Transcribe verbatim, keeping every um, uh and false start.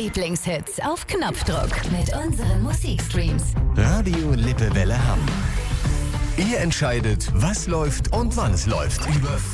Lieblingshits auf Knopfdruck mit unseren Musikstreams. Radio Lippewelle Hamm. Ihr entscheidet, was läuft und wann es läuft. Über